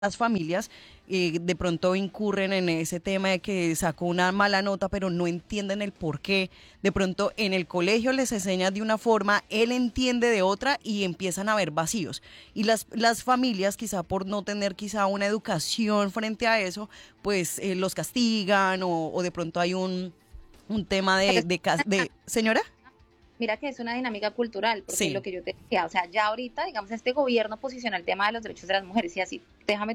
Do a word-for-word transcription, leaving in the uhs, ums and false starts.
las familias eh, de pronto incurren en ese tema de que sacó una mala nota, pero no entienden el por qué. De pronto en el colegio les enseñas de una forma, él entiende de otra y empiezan a haber vacíos. Y las, las familias, quizá por no tener quizá una educación frente a eso, pues eh, los castigan o, o de pronto hay un, un tema Pero de, es de, cas- de... ¿Señora? Mira que es una dinámica cultural, porque lo Sí. que yo te decía, o sea, ya ahorita, digamos, este gobierno posiciona el tema de los derechos de las mujeres y así, déjame